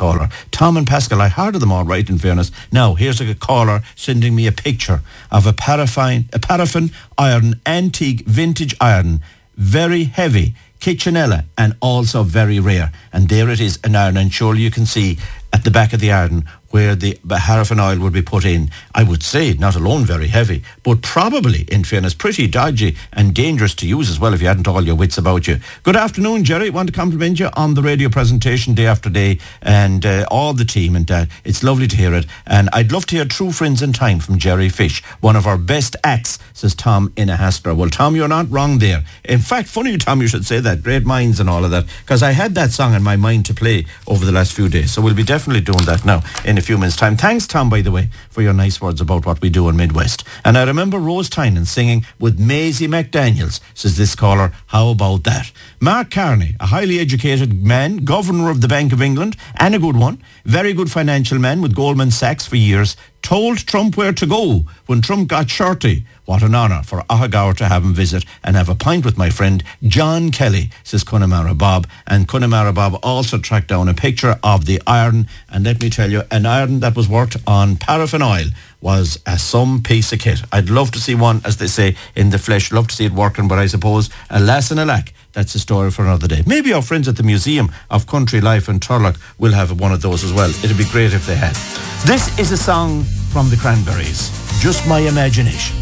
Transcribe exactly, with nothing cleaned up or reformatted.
caller. Tom and Pascal, I heard of them all right, in fairness. Now, here's a caller sending me a picture of a paraffin, a paraffin iron, antique vintage iron, very heavy, kitchenella, and also very rare. And there it is, an iron, and surely you can see at the back of the iron where the paraffin oil would be put in. I would say not alone very heavy, but probably, in fairness, pretty dodgy and dangerous to use as well if you hadn't all your wits about you. Good afternoon, Jerry. Want to compliment you on the radio presentation day after day, and uh, all the team, and uh, it's lovely to hear it. And I'd love to hear True Friends in Time from Jerry Fish, one of our best acts, says Tom in a Hastra. Well, Tom, you're not wrong there. In fact, funny, Tom, you should say that. Great minds and all of that, because I had that song in my mind to play over the last few days. So we'll be definitely doing that now in a few minutes' time. Thanks, Tom, by the way, for your nice words about what we do in Midwest. And I remember Rose Tynan singing with Maisie McDaniels, says this caller. How about that? Mark Carney, a highly educated man, governor of the Bank of England, and a good one, very good financial man with Goldman Sachs for years, told Trump where to go when Trump got shorty. What an honour for Ahagaur to have him visit and have a pint with my friend John Kelly, says Connemara Bob. And Connemara Bob also tracked down a picture of the iron, and let me tell you, an iron that was worked on paraffin oil was a some piece of kit. I'd love to see one, as they say, in the flesh. Love to see it working, but I suppose, alas and alack, that's a story for another day. Maybe our friends at the Museum of Country Life in Turlock will have one of those as well. It'd be great if they had. This is a song from the Cranberries, Just My Imagination.